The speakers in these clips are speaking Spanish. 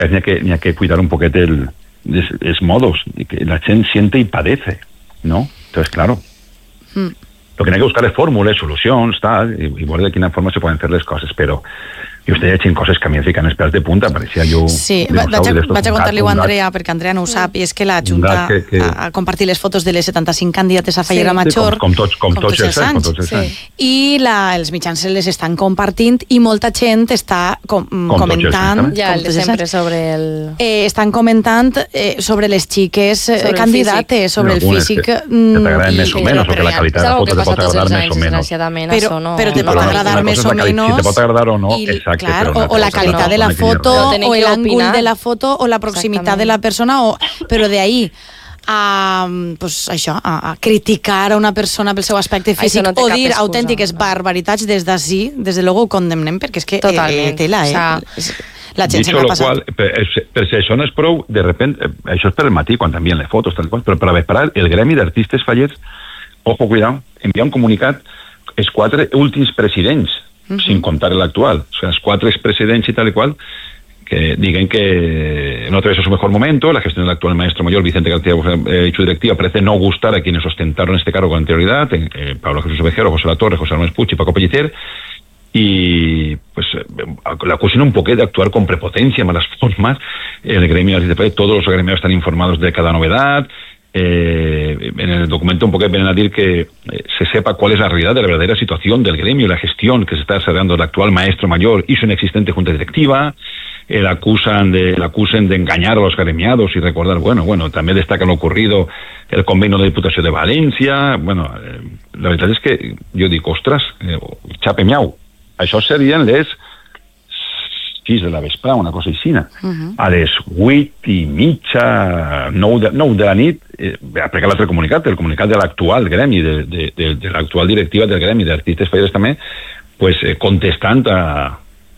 Ni ha que cuidar un poquet els modos, y que la gente siente y padece, ¿no? Entonces, claro, lo que hay que buscar es fórmulas, solucions, tal, i veure de quina forma se poden fer les coses, però jo estic llegint coses que a mi em fiquen els pèls de punta, pareixia jo... Sí, vaig a contar-li-ho a Andrea, perquè Andrea no ho sap, i és que la Junta ha compartit les fotos de les 75 candidates a Fallera Major, com tots els anys. I els mitjans les estan compartint, i molta gent està comentant... Ja, el de sempre sobre el... Estan comentant sobre les xiques candidates, sobre el físic... Que t'agraden més o menys, o que la qualitat de la foto te pot agradar més o menys. Però te pot agradar més o menys... Si te pot agradar o no, Claro, o la calidad de la foto, o el ángulo de la foto, o la proximitat de la persona, però de ahí a criticar a una persona pel seu aspecte físic o dir autèntiques barbaritats des d'ací, des de luego ho condemnem, perquè és que tela, la gent se n'ha passat. Per si això no és prou, de repente, això és per el matí, quan t'envien les fotos, tal qual, però per a vesperar, el gremi d'artistes fallers, ojo, cuidado, envia un comunicat els 4 últims presidents, sin contar l'actual. O sea, los 4 expresidents y tal y cual, que digan que no atraviesa su mejor momento, la gestión del actual maestro mayor Vicente García y su directiva parece no gustar a quienes ostentaron este cargo con anterioridad, Pablo Jesús Ovejero, José Latorre, José Arnés Puig y Paco Pellicer, y pues la acusan un poquito de actuar con prepotencia, malas formas. El gremio, todos los gremios están informados de cada novedad. En el documento un poco vienen a decir que se sepa cuál es la realidad de la verdadera situación del gremio y la gestión que se está desarrollando el actual maestro mayor y su inexistente junta directiva. Acusen de engañar a los gremiados y recordar, bueno, también destaca lo ocurrido el convenio de la Diputació de València. Bueno, la veritat és que jo dic, ostres, xape miau, això serien les 6 de la vesprada, una cosa així. A les 8:30, 9 de la nit, perquè l'altre comunicat, el comunicat de l'actual gremi, de l'actual directiva del gremi d'artistes fallers també, pues contestant a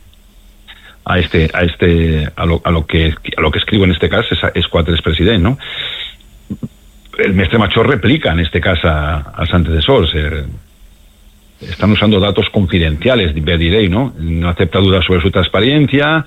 lo que escribo en este caso es 4 expresidents, ¿no? El mestre Machor replica en este caso al antecesor, están usando datos confidenciales, diré, ¿no? No acepta dudas sobre su transparencia.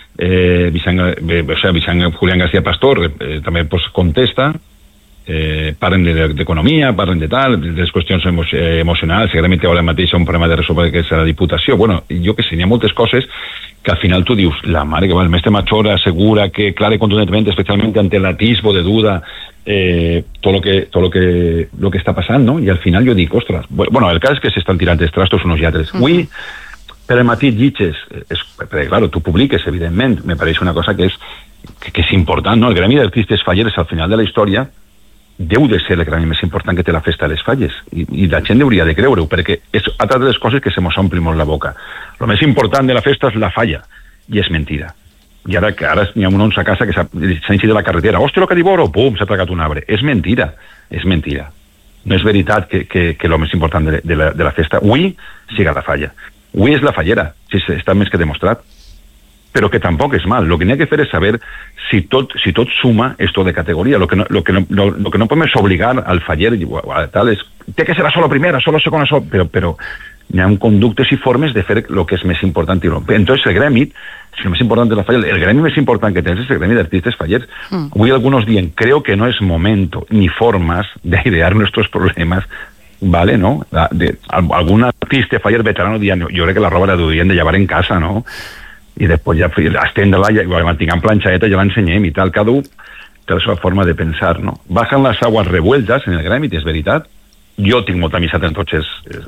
Julián García Pastor también pues contesta, parlen de economia, parlen de tal, de les qüestions emocionals, segurament ara mateix un problema de resoldre que és la Diputació. Bueno, jo que sé, hi ha moltes coses que al final tu dius, la mare que va, el mestre Machor asegura que clara y contundentemente, especialmente ante el atisbo de duda, todo lo que está pasando, ¿no? Y al final yo digo, ostras, bueno, el cas és que s'estan tirant els trastos unos i altres. Avui, per el matí llitges, perquè, claro, tu publiques, evidentment, me pareix una cosa que és important, ¿no? El gremi d'artistes fallers al final de la història deu de ser el gremi més important que té la festa de les falles, i la gent hauria de creure-ho, perquè és altra de les coses que se mos ompli molt la boca. El més important de la festa és la falla, i és mentira. I ara hi ha un ons a casa que s'ha eixit de la carretera, hòstia, el que diu oro, pum, s'ha tragat un arbre. És mentira, és mentira. No és veritat que el més important de la festa avui siga la falla. Avui és la fallera, si està més que demostrat, però que tampoc és mal. Lo que n'hi ha que fer és saber si tot suma esto de categoria. Lo que no podem és obligar al faller tal, és, té que ser a solo primera, solo segona, però hi ha conductes i formes de fer el que és més important. Entonces el gremi, si el més important de la falla, el gremi més important que tens és el gremi d'artistes fallers. Avui algunos dicen, creo que no es momento ni formas de idear nuestros problemas, ¿vale? ¿No? Algun artista faller veterano diuen, jo crec que la roba la duien de llevar en casa, ¿no? I després ja estendre-la, ja la tinguem planxadeta, ja l'ensenyem i tal, cada un té la seva forma de pensar, no? Bajan les aguas revueltas en el gremi, és veritat. Jo tinc molta amistat en tots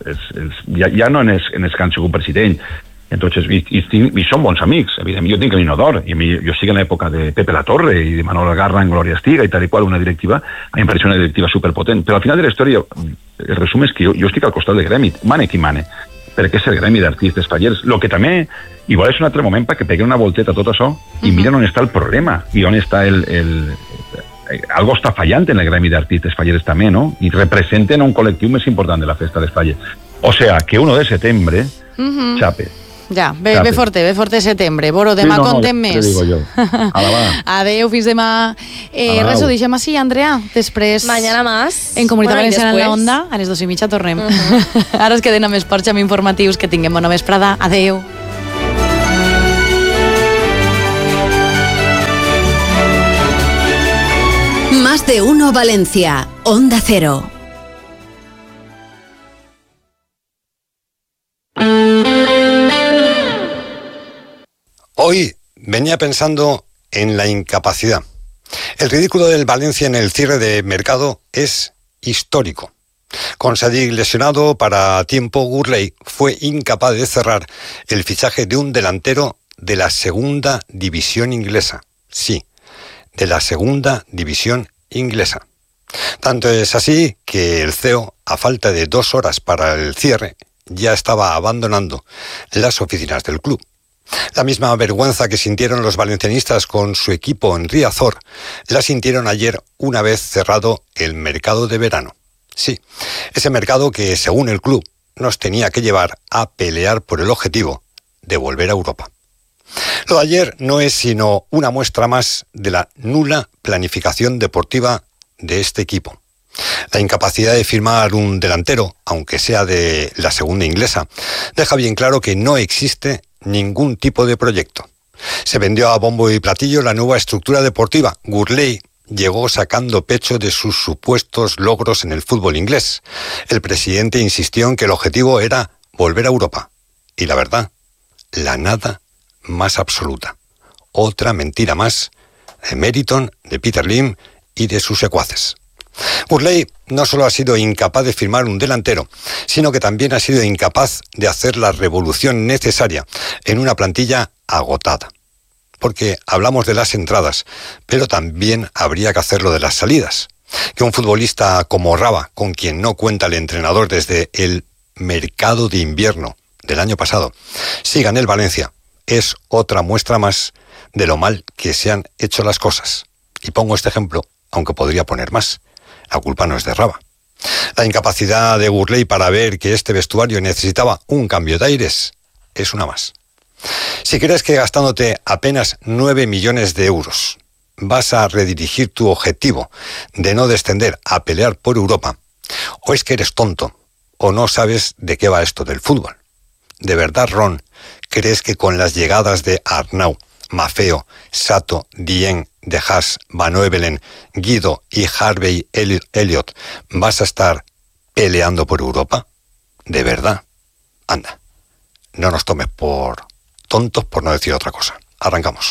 ja no en els que han sigut president, i són bons amics, evidentment. Jo tinc el Ninodor, i jo estic en l'època de Pepe Latorre i de Manolo Garra en Glòria Estiga i tal i qual, una directiva, a mi em pareix una directiva superpotent, però al final de la història el resum és que jo estic al costat del gremi, mane qui mane, perquè és el gremi d'artistes fallers. Lo que també, igual és un altre moment perquè peguen una volteta a tot això i miren on està el problema i on està algo està fallant en el gremi d'artistes fallers també, no? I representen un col·lectiu més important de la festa de les falles. O sea, que 1 de setembre, xape. Ja, ve forte setembre. Boro, demà contem més. Te digo jo. Adeu, fins demà. Res, ho deixem així, Andrea. Després... Mañana más. En Comunitat Valenciana en la Onda, a les 2:30 tornem. Ara es queden amb esports, amb informatius. Que tinguem bona vesprada. Adeu. Más de Uno Valencia, Onda Cero. Hoy venía pensando en la incapacidad. El ridículo del Valencia en el cierre de mercado es histórico. Con Sadik lesionado para tiempo, Gurley fue incapaz de cerrar el fichaje de un delantero de la segunda división inglesa. Sí, de la segunda división inglesa. Tanto es así que el CEO, a falta de 2 horas para el cierre, ya estaba abandonando las oficinas del club. La misma vergüenza que sintieron los valencianistas con su equipo en Riazor, la sintieron ayer una vez cerrado el mercado de verano. Sí, ese mercado que, según el club, nos tenía que llevar a pelear por el objetivo de volver a Europa. Lo de ayer no es sino una muestra más de la nula planificación deportiva de este equipo. La incapacidad de firmar un delantero, aunque sea de la segunda inglesa, deja bien claro que no existe ningún tipo de proyecto. Se vendió a bombo y platillo la nueva estructura deportiva. Gurley llegó sacando pecho de sus supuestos logros en el fútbol inglés. El presidente insistió en que el objetivo era volver a Europa. Y la verdad, la nada más absoluta. Otra mentira más de Meriton, de Peter Lim y de sus secuaces. Gurley no solo ha sido incapaz de firmar un delantero, sino que también ha sido incapaz de hacer la revolución necesaria en una plantilla agotada. Porque hablamos de las entradas, pero también habría que hacerlo de las salidas. Que un futbolista como Raba, con quien no cuenta el entrenador desde el mercado de invierno del año pasado, siga en el Valencia, es otra muestra más de lo mal que se han hecho las cosas. Y pongo este ejemplo, aunque podría poner más. La culpa no es de Raba. La incapacidad de Gurley para ver que este vestuario necesitaba un cambio de aires es una más. Si crees que gastándote apenas 9 millones de euros vas a redirigir tu objetivo de no descender a pelear por Europa, o es que eres tonto, o no sabes de qué va esto del fútbol. ¿De verdad, Ron, crees que con las llegadas de Arnau, Maffeo, Sato, Dieng, De Haas, Van Oevelen, Guido y Harvey Elliott vas a estar peleando por Europa? ¿De verdad? Anda, no nos tomes por tontos, por no decir otra cosa. Arrancamos.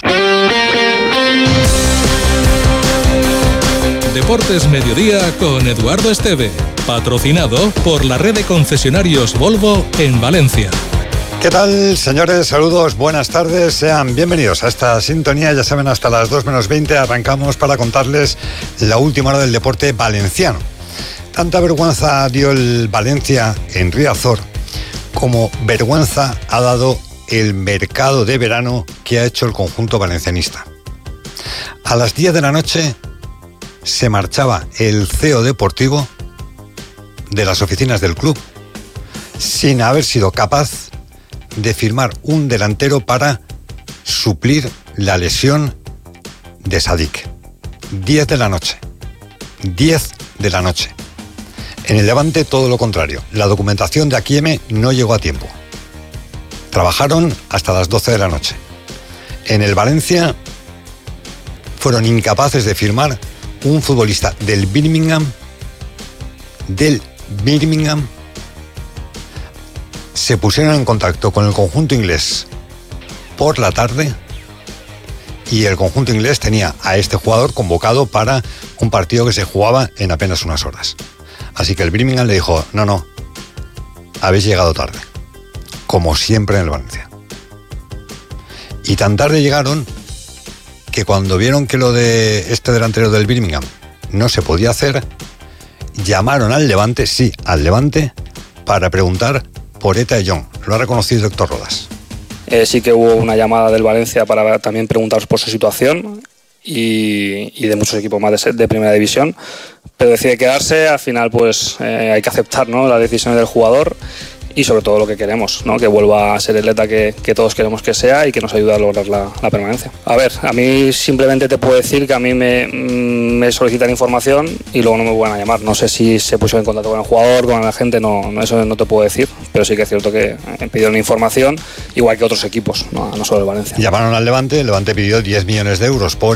Deportes Mediodía con Eduardo Esteve, patrocinado por la red de concesionarios Volvo en Valencia. ¿Qué tal, señores? Saludos, buenas tardes, sean bienvenidos a esta sintonía. Ya saben, hasta las 2 menos 20 arrancamos para contarles la última hora del deporte valenciano. Tanta vergüenza dio el Valencia en Riazor como vergüenza ha dado el mercado de verano que ha hecho el conjunto valencianista. A las 10 de la noche se marchaba el CEO deportivo de las oficinas del club sin haber sido capaz de firmar un delantero para suplir la lesión de Sadik. 10 de la noche. 10 de la noche. En el Levante todo lo contrario. La documentación de Akieme no llegó a tiempo. Trabajaron hasta las 12 de la noche. En el Valencia fueron incapaces de firmar un futbolista del Birmingham. Se pusieron en contacto con el conjunto inglés por la tarde y el conjunto inglés tenía a este jugador convocado para un partido que se jugaba en apenas unas horas. Así que el Birmingham le dijo, no, habéis llegado tarde, como siempre en el Valencia. Y tan tarde llegaron que cuando vieron que lo de este delantero del Birmingham no se podía hacer, llamaron al Levante, para preguntar por Eta Young. Lo ha reconocido Héctor Rodas. Sí que hubo una llamada del Valencia para también preguntaros por su situación y de muchos equipos más de primera división, pero decide quedarse. Al final pues hay que aceptar, ¿no?, las decisiones del jugador y sobre todo lo que queremos, ¿no?, que vuelva a ser el atleta que todos queremos que sea y que nos ayude a lograr la permanencia. A ver, a mí simplemente te puedo decir que a mí me solicitan información y luego no me vuelven a llamar. No sé si se pusieron en contacto con el jugador, con la gente, no, eso no te puedo decir, pero sí que es cierto que pidieron información, igual que otros equipos, no solo el Valencia. Llamaron al Levante, el Levante pidió 10 millones de euros por